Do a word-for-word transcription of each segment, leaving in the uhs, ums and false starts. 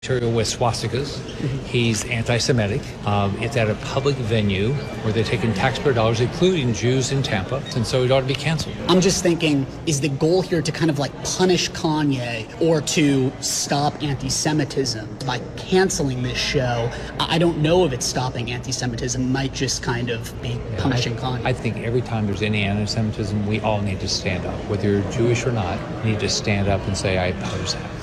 material with swastikas. He's anti-Semitic. Um, it's at a public venue where they're taking taxpayer dollars, including Jews in Tampa, and so it ought to be canceled. I'm just thinking, is the goal here to kind of like punish Kanye or to stop anti-Semitism by canceling this show? I don't know if it's stopping anti-Semitism. It might just kind of be Yeah, punishing I, Kanye. I think every time there's any anti-Semitism, we all need to stand up. Whether you're Jewish or not, you need to stand up and say, I oppose that.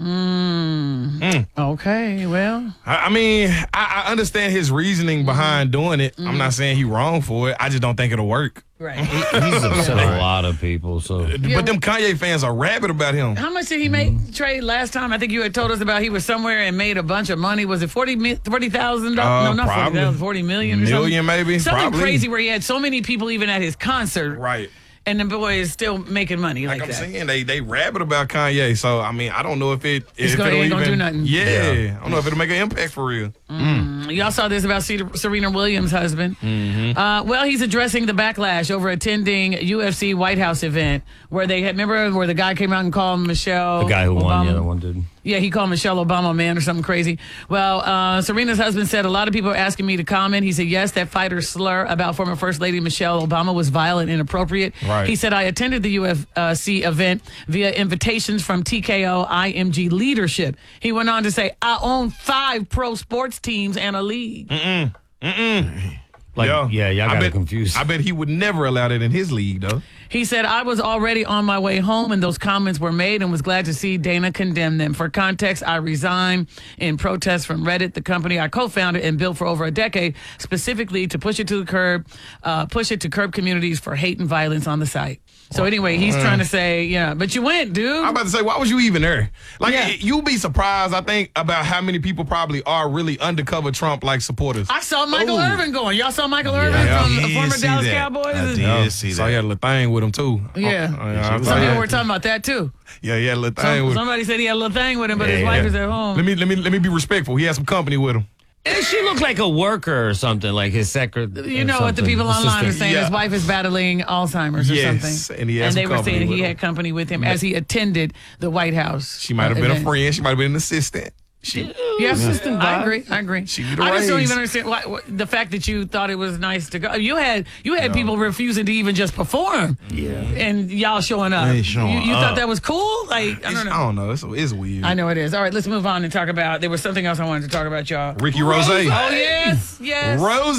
Mm. Mm. Okay, well. I, I mean, I, I understand his reasoning behind doing it. Mm. I'm not saying he's wrong for it. I just don't think it'll work. Right. He's upset a lot of people. So, Yeah. But them Kanye fans are rabid about him. How much did he make, Trey, last time? I think you had told us about he was somewhere and made a bunch of money. Was it forty thousand dollars? Uh, no, not probably. forty thousand, forty million or something. Million, maybe. Something Probably. crazy where he had so many people even at his concert. Right. And the boy is still making money like, Like I'm that. saying, they they rabid about Kanye. So I mean, I don't know if it It's if gonna- it'll ain't gonna even, do nothing. Yeah, Yeah. I don't know if it'll make an impact for real. Mm. Y'all saw this about Ser- Serena Williams' husband. Mm-hmm. Uh, well, he's addressing the backlash over attending U F C White House event where they had, remember where the guy came out and called Michelle the guy who Obama? won, yeah, the one dude. Yeah, he called Michelle Obama a man or something crazy. Well, uh, Serena's husband said, a lot of people are asking me to comment. He said, yes, that fighter's slur about former First Lady Michelle Obama was violent and inappropriate. Right. He said, I attended the U F C event via invitations from T K O I M G leadership. He went on to say, I own five pro sports teams and a league. Mm-mm. Mm-mm. Like, Yo, yeah, y'all I got it bet- confused. I bet he would never allow that in his league, though. He said, I was already on my way home and those comments were made and was glad to see Dana condemn them. For context, I resigned in protest from Reddit, the company I co-founded and built for over a decade, specifically to push it to the curb, uh, push it to curb communities for hate and violence on the site. So anyway, he's trying to say, yeah, but you went, dude. I'm about to say, why was you even there? Like, Yeah. you'll be surprised, I think, about how many people probably are really undercover Trump-like supporters. I saw Michael Ooh. Irvin going. Y'all saw Michael Irvin Yeah. from I the did former see Dallas that. Cowboys? I did Yeah. see So he that. had a little thing with him, too. Yeah. Uh, yeah, Some yeah. people were talking about that too. Yeah, he had a little thing Some, with him. somebody said he had a little thing with him, but his Yeah, wife yeah. is at home. Let me, let me, let me be respectful. He had some company with him. And she looked like a worker or something, like his secretary. You know what the people online are saying? Yeah. His wife is battling Alzheimer's or Yes, something. and he had some they were company saying with he him. had company with him as he attended the White House. She might have uh, been a event. friend. She might have been an assistant. She, Yeah, assistant. I agree. I agree. She need a I just don't raise. even understand why, wh- the fact that you thought it was nice to go. You had you had people refusing to even just perform. Yeah. And y'all showing up. They showing you you thought up. that was cool? Like I It's- don't know. I don't know. It's, it's weird. I know it is. All right, let's move on and talk about. There was something else I wanted to talk about, y'all. Ricky Rose. Oh yes, yes.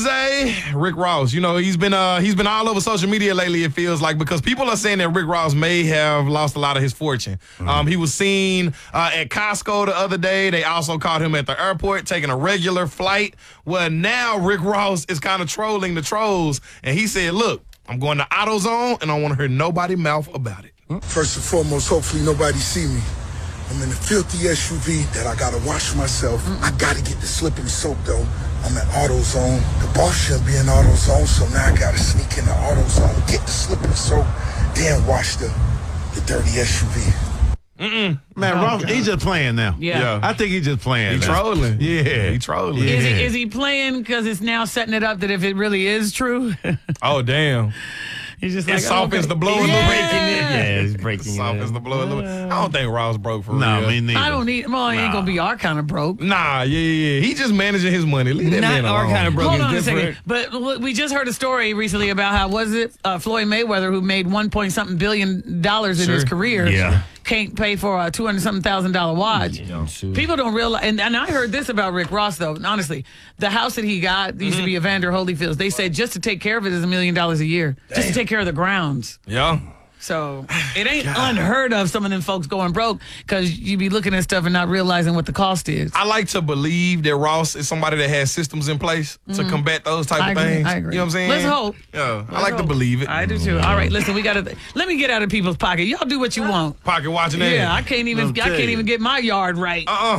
Rose, Rick Ross. You know, he's been uh he's been all over social media lately, it feels like, because people are saying that Rick Ross may have lost a lot of his fortune. Um, he was seen uh, at Costco the other day. They also caught him at the airport taking a regular flight. Well, now Rick Ross is kind of trolling the trolls, and he said, look, I'm going to AutoZone, and I don't want to hear nobody mouth about it. First and foremost, hopefully nobody see me. I'm in a filthy S U V that I gotta wash myself. I gotta get the slippery soap though. I'm at AutoZone. The boss shouldn't be in AutoZone, so now I gotta sneak in the AutoZone, get the slippery soap, then wash the, the dirty S U V. Man, Ross, he's just playing now. Yeah. Yeah. I think he's just playing. He now. trolling. Yeah. He trolling. Yeah. Is he is he playing because it's now setting it up that if it really is true, Oh, damn. he's just It like softens okay. the blow in the Yeah. breaking it. Yeah, it's breaking it. Softens the blow in the I don't think Ross broke for No, real. me neither. I don't need. Well, he ain't gonna be our kind of broke. Nah, yeah, yeah, yeah. He just managing his money. Leave that Not man our alone. kind of broke. Hold is on a different. second. But look, we just heard a story recently about how was it uh, Floyd Mayweather, who made one point something billion dollars in Sure. his career, Yeah. can't pay for a two hundred something thousand dollar watch. People don't realize, and, and I heard this about Rick Ross though. Honestly, the house that he got used to be Evander Holyfield's. They said just to take care of it is a million dollars a year, just to take care of the grounds. Yeah. So it ain't unheard of some of them folks going broke because you be looking at stuff and not realizing what the cost is. I like to believe that Ross is somebody that has systems in place to combat those type I of agree, things. I agree. You know what I'm saying? Let's hope. Yeah. I Let's like to hope. believe it. I do too. All right, listen, we got to let me get out of people's pocket. Y'all do what you want. Pocket watching that. Yeah, I can't even. I I'll tell can't you. even get my yard right. Uh-uh.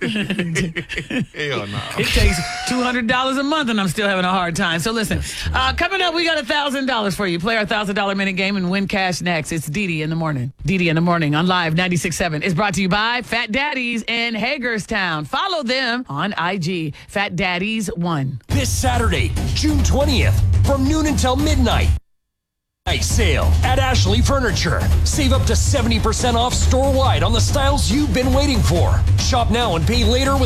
Hell no. It takes two hundred dollars a month, and I'm still having a hard time. So listen, uh, coming up, we got one thousand dollars for you. Play our one thousand dollars minute game and win cash next. It's Didi in the morning. Didi in the morning on Live ninety-six point seven is brought to you by Fat Daddies in Hagerstown. Follow them on I G, Fat Daddies one. This Saturday, June twentieth, from noon until midnight. Sale at Ashley Furniture. Save up to seventy percent off store-wide on the styles you've been waiting for. Shop now and pay later with